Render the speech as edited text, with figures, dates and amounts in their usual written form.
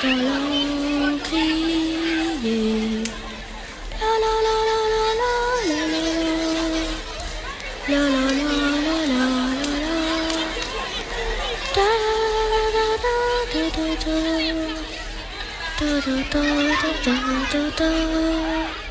J'entends crier. La la la la la la la la la la la la la la. Da da da da da da da da da da da da da.